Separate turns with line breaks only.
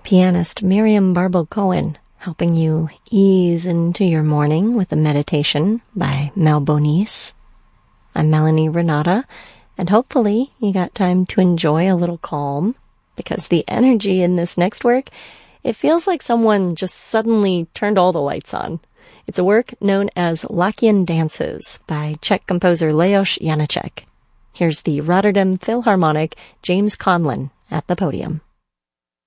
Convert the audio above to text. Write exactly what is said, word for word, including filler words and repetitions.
pianist Miriam Barbo-Cohen, helping you ease into your morning with a meditation by Mel Bonis. I'm Melanie Renata, and hopefully you got time to enjoy a little calm, because the energy in this next work, it feels like someone just suddenly turned all the lights on. It's a work known as Lakian Dances by Czech composer Leos Janáček. Here's the Rotterdam Philharmonic James Conlon at the podium.